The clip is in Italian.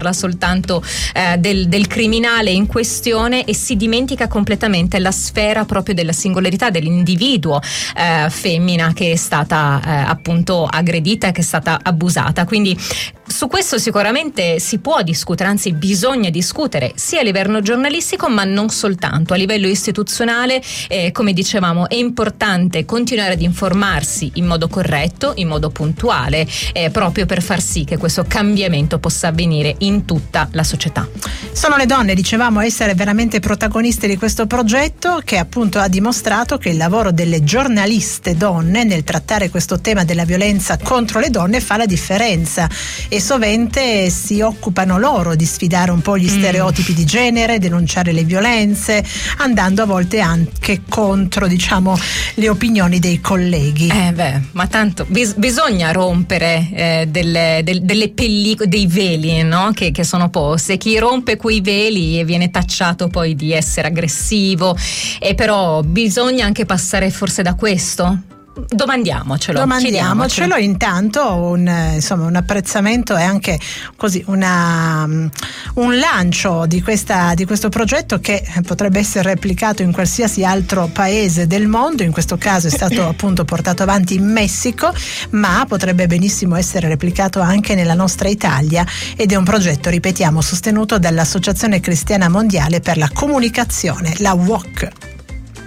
parla soltanto del criminale in questione e si dimentica completamente la sfera proprio della singolarità dell'individuo femmina che è stata appunto aggredita e che è stata abusata. Quindi su questo sicuramente si può discutere, anzi bisogna discutere sia a livello giornalistico ma non soltanto, a livello istituzionale. Come dicevamo, è importante continuare ad informarsi in modo corretto, in modo puntuale, proprio per far sì che questo cambiamento possa avvenire in tutta la società. Sono le donne, dicevamo, a essere veramente protagoniste di questo progetto, che appunto ha dimostrato che il lavoro delle giornaliste donne nel trattare questo tema della violenza contro le donne fa la differenza, e sovente si occupano loro di sfidare un po' gli stereotipi di genere, denunciare le violenze, andando a volte anche contro, diciamo, le opinioni dei colleghi. Ma tanto bisogna rompere delle pellicole, dei veli, no? Che sono poste. Chi rompe quei veli viene tacciato poi di essere aggressivo, e però bisogna anche passare forse da questo. Domandiamocelo. Intanto un apprezzamento e anche così un lancio di questo progetto, che potrebbe essere replicato in qualsiasi altro paese del mondo. In questo caso è stato appunto portato avanti in Messico, ma potrebbe benissimo essere replicato anche nella nostra Italia, ed è un progetto, ripetiamo, sostenuto dall'Associazione Cristiana Mondiale per la Comunicazione, la WOC.